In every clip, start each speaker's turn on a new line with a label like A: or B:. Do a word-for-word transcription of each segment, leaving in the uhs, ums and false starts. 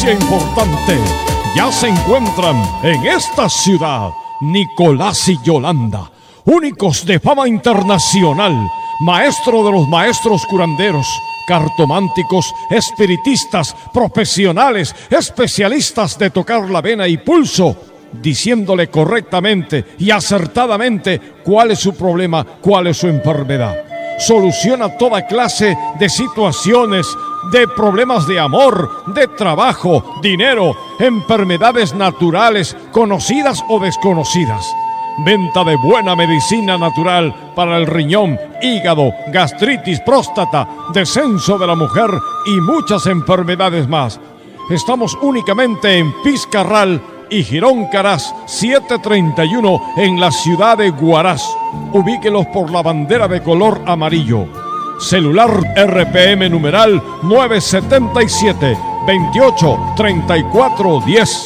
A: Importante, ya se encuentran en esta ciudad Nicolás y Yolanda, únicos de fama internacional, maestro de los maestros curanderos, cartománticos, espiritistas, profesionales, especialistas de tocar la vena y pulso, diciéndole correctamente y acertadamente cuál es su problema, cuál es su enfermedad. Soluciona toda clase de situaciones, de problemas de amor, de trabajo, dinero, enfermedades naturales, conocidas o desconocidas. Venta de buena medicina natural para el riñón, hígado, gastritis, próstata, descenso de la mujer y muchas enfermedades más. Estamos únicamente en Pizcarral y Girón Caraz setecientos treinta y uno en la ciudad de Huaraz. Ubíquelos por la bandera de color amarillo. Celular R P M numeral nueve siete siete, veintiocho, treinta y cuatro diez.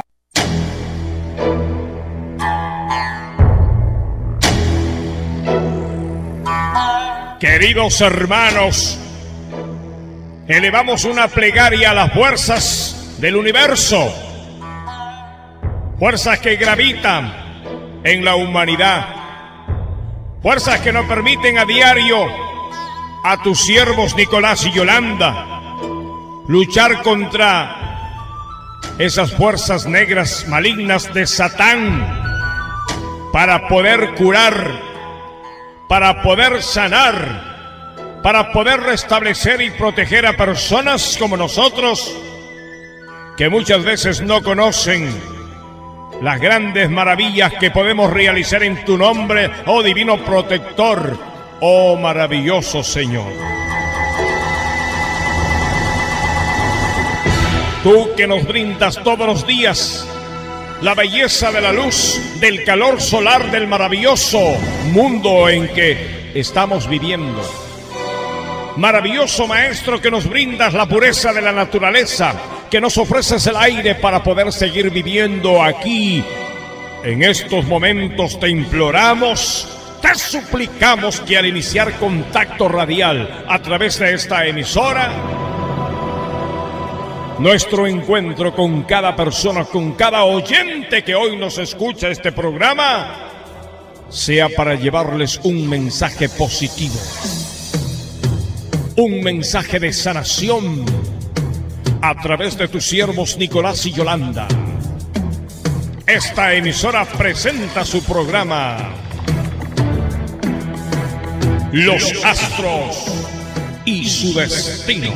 B: Queridos hermanos, elevamos una plegaria a las fuerzas del universo, fuerzas que gravitan en la humanidad, fuerzas que nos permiten a diario a tus siervos Nicolás y Yolanda luchar contra esas fuerzas negras malignas de Satán para poder curar, para poder sanar, para poder restablecer y proteger a personas como nosotros que muchas veces no conocen las grandes maravillas que podemos realizar en tu nombre, oh divino protector, oh maravilloso Señor. Tú que nos brindas todos los días la belleza de la luz, del calor solar del maravilloso mundo en que estamos viviendo. Maravilloso Maestro que nos brindas la pureza de la naturaleza, que nos ofreces el aire para poder seguir viviendo aquí. En estos momentos te imploramos, te suplicamos que al iniciar contacto radial a través de esta emisora, nuestro encuentro con cada persona, con cada oyente que hoy nos escucha este programa, sea para llevarles un mensaje positivo, un mensaje de sanación a través de tus siervos Nicolás y Yolanda. Esta emisora presenta su programa Los Astros y su Destino.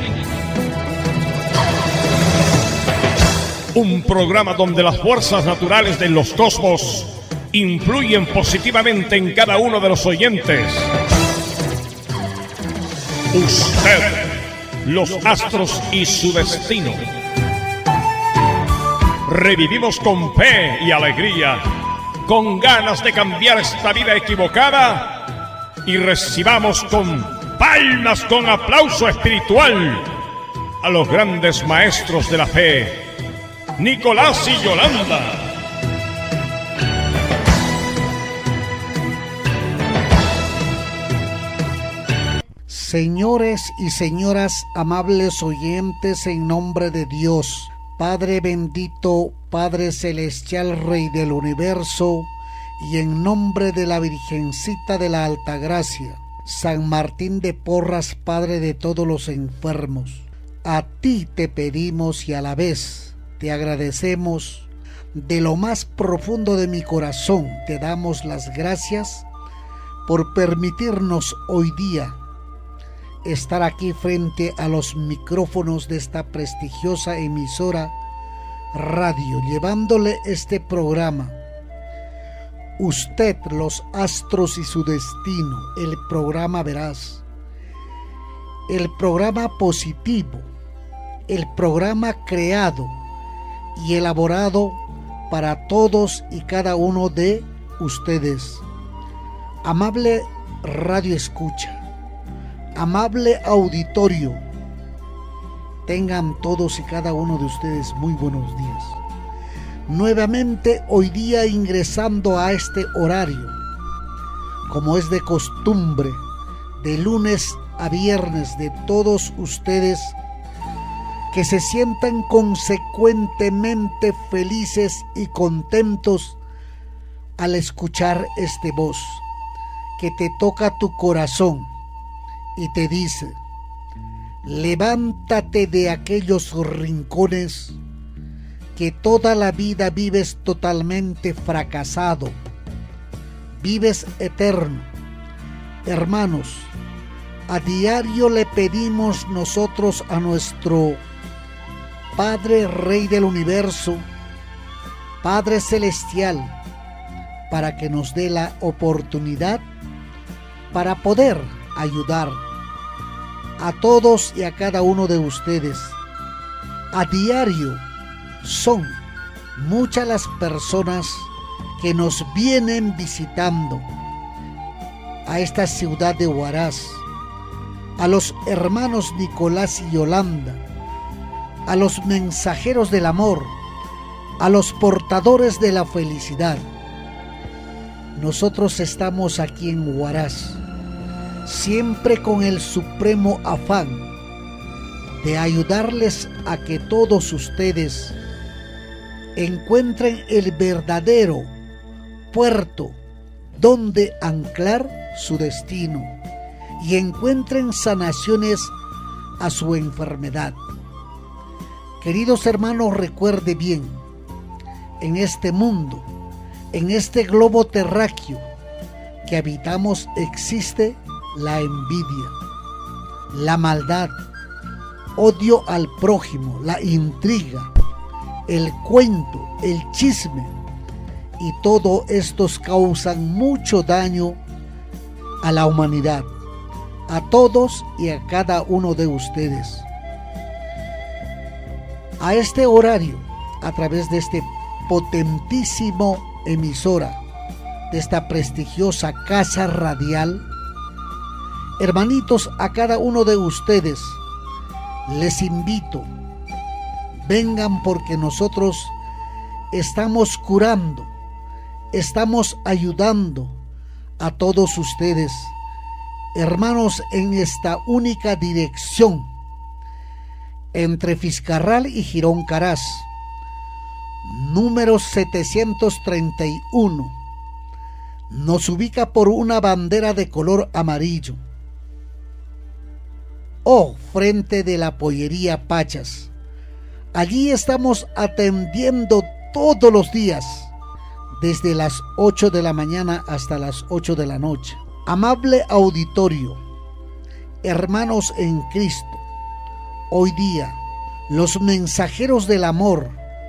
B: Un programa donde las fuerzas naturales de los cosmos influyen positivamente en cada uno de los oyentes. Usted, los astros y su destino. Revivimos con fe y alegría, con ganas de cambiar esta vida equivocada, y recibamos con palmas, con aplauso espiritual a los grandes maestros de la fe, Nicolás y Yolanda.
C: Señores y señoras, amables oyentes, en nombre de Dios, Padre bendito, Padre celestial, Rey del universo, y en nombre de la Virgencita de la Altagracia, San Martín de Porras, Padre de todos los enfermos, a ti te pedimos y a la vez te agradecemos de lo más profundo de mi corazón. Te damos las gracias por permitirnos hoy día estar aquí frente a los micrófonos de esta prestigiosa emisora radio, llevándole este programa. Usted, los astros y su destino, el programa veraz, el programa positivo, el programa creado y elaborado para todos y cada uno de ustedes. Amable radio escucha, amable auditorio, tengan todos y cada uno de ustedes muy buenos días. Nuevamente hoy día ingresando a este horario, como es de costumbre, de lunes a viernes, de todos ustedes que se sientan consecuentemente felices y contentos al escuchar este voz que te toca tu corazón y te dice: levántate de aquellos rincones que toda la vida vives totalmente fracasado, vives eterno. Hermanos, a diario le pedimos nosotros a nuestro Padre Rey del Universo, Padre Celestial, para que nos dé la oportunidad para poder ayudar a todos y a cada uno de ustedes. A diario son muchas las personas que nos vienen visitando a esta ciudad de Huaraz, a los hermanos Nicolás y Yolanda, a los mensajeros del amor, a los portadores de la felicidad. Nosotros estamos aquí en Huaraz, siempre con el supremo afán de ayudarles a que todos ustedes encuentren el verdadero puerto donde anclar su destino y encuentren sanaciones a su enfermedad. Queridos hermanos, recuerde bien, en este mundo, en este globo terráqueo que habitamos, existe la envidia, la maldad, odio al prójimo, la intriga, el cuento, el chisme, y todo estos causan mucho daño a la humanidad, a todos y a cada uno de ustedes. A este horario, a través de este potentísimo emisora, de esta prestigiosa casa radial, hermanitos, a cada uno de ustedes les invito, vengan, porque nosotros estamos curando, estamos ayudando a todos ustedes, hermanos, en esta única dirección, entre Fiscarral y Girón Caraz, número setecientos treinta y uno. Nos ubica por una bandera de color amarillo, o frente de la pollería Pachas. Allí estamos atendiendo todos los días, desde las ocho de la mañana hasta las ocho de la noche. Amable auditorio, hermanos en Cristo, hoy día los mensajeros del amor,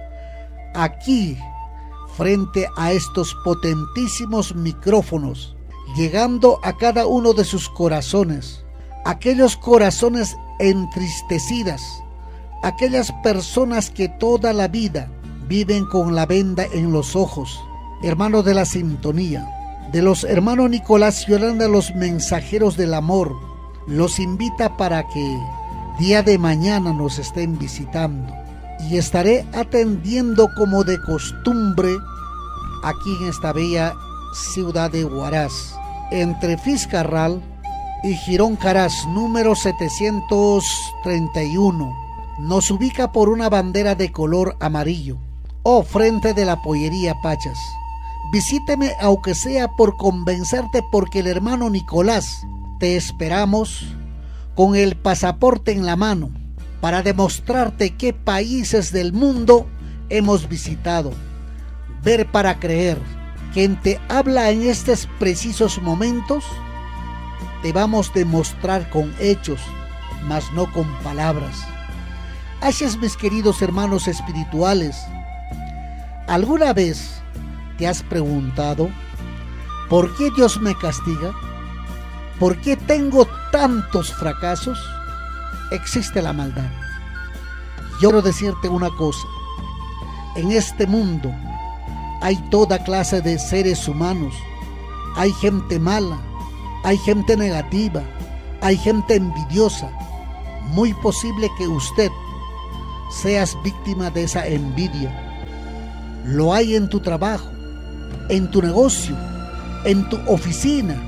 C: aquí frente a estos potentísimos micrófonos, llegando a cada uno de sus corazones, aquellos corazones entristecidas, aquellas personas que toda la vida viven con la venda en los ojos. Hermanos de la sintonía, de los hermanos Nicolás y Yolanda, los mensajeros del amor, los invita para que día de mañana nos estén visitando, y estaré atendiendo como de costumbre aquí en esta bella ciudad de Huaraz, entre Fiscarral y Girón Caraz, número setecientos treinta y uno. Nos ubica por una bandera de color amarillo, o frente de la pollería Pachas. Visíteme, aunque sea por convencerte, porque el hermano Nicolás te esperamos con el pasaporte en la mano para demostrarte qué países del mundo hemos visitado. Ver para creer. Quien te habla en estos precisos momentos te vamos a demostrar con hechos, mas no con palabras. Así es, mis queridos hermanos espirituales, ¿alguna vez te has preguntado por qué Dios me castiga? ¿Por qué tengo tantos fracasos? Existe la maldad. Yo quiero decirte una cosa: en este mundo hay toda clase de seres humanos. Hay gente mala, hay gente negativa, hay gente envidiosa. Muy posible que usted seas víctima de esa envidia. Lo hay en tu trabajo, en tu negocio, en tu oficina,